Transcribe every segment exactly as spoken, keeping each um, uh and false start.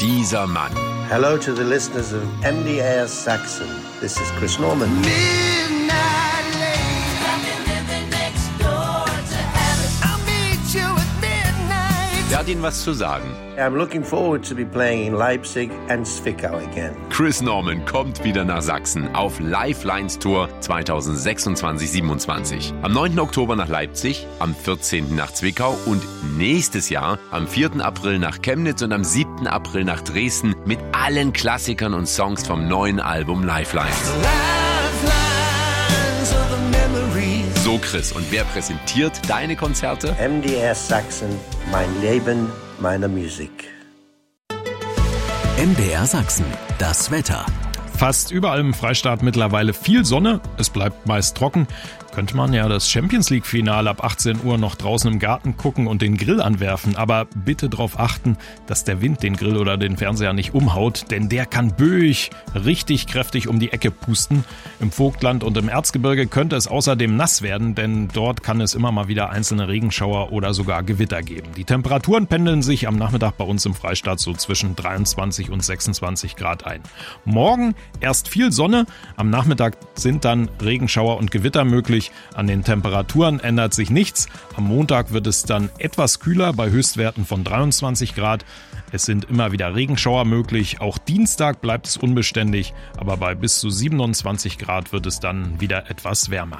dieser Mann. Hello to the listeners of M D R Sachsen. This is Chris Norman. Wer hat Ihnen was zu sagen? I'm looking forward to be playing in Leipzig and Zwickau again. Chris Norman kommt wieder nach Sachsen auf Lifelines Tour zwanzig sechsundzwanzig siebenundzwanzig. Am neunten Oktober nach Leipzig, am vierzehnten nach Zwickau und nächstes Jahr am vierten April nach Chemnitz und am siebten April nach Dresden mit allen Klassikern und Songs vom neuen Album Lifelines. So Chris, und wer präsentiert deine Konzerte? M D R Sachsen, mein Leben, meine Musik. M D R Sachsen, das Wetter. Fast überall im Freistaat mittlerweile viel Sonne, es bleibt meist trocken. Könnte man ja das Champions-League-Finale ab achtzehn Uhr noch draußen im Garten gucken und den Grill anwerfen. Aber bitte darauf achten, dass der Wind den Grill oder den Fernseher nicht umhaut, denn der kann böig richtig kräftig um die Ecke pusten. Im Vogtland und im Erzgebirge könnte es außerdem nass werden, denn dort kann es immer mal wieder einzelne Regenschauer oder sogar Gewitter geben. Die Temperaturen pendeln sich am Nachmittag bei uns im Freistaat so zwischen dreiundzwanzig und sechsundzwanzig Grad ein. Morgen erst viel Sonne, am Nachmittag sind dann Regenschauer und Gewitter möglich. An den Temperaturen ändert sich nichts. Am Montag wird es dann etwas kühler bei Höchstwerten von dreiundzwanzig Grad. Es sind immer wieder Regenschauer möglich. Auch Dienstag bleibt es unbeständig, aber bei bis zu siebenundzwanzig Grad wird es dann wieder etwas wärmer.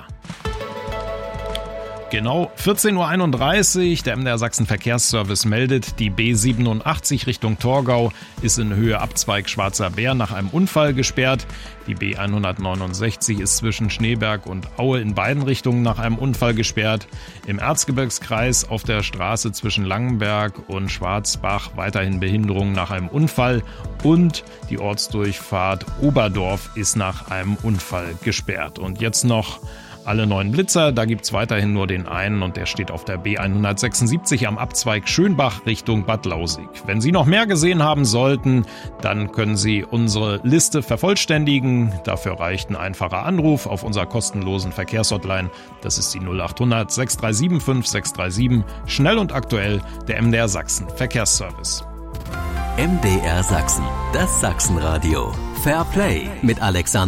Genau vierzehn Uhr einunddreißig, der M D R Sachsen Verkehrsservice meldet, die B siebenundachtzig Richtung Torgau ist in Höhe Abzweig Schwarzer Bär nach einem Unfall gesperrt. Die B hundertneunundsechzig ist zwischen Schneeberg und Aue in beiden Richtungen nach einem Unfall gesperrt. Im Erzgebirgskreis auf der Straße zwischen Langenberg und Schwarzbach weiterhin Behinderung nach einem Unfall. Und die Ortsdurchfahrt Oberdorf ist nach einem Unfall gesperrt. Und jetzt noch alle neuen Blitzer, da gibt's weiterhin nur den einen und der steht auf der B hundertsechsundsiebzig am Abzweig Schönbach Richtung Bad Lausig. Wenn Sie noch mehr gesehen haben sollten, dann können Sie unsere Liste vervollständigen. Dafür reicht ein einfacher Anruf auf unserer kostenlosen Verkehrshotline. Das ist die null acht hundert sechs drei sieben fünf sechs drei sieben. Schnell und aktuell, der M D R Sachsen Verkehrsservice. M D R Sachsen, das Sachsenradio. Fair Play mit Alexander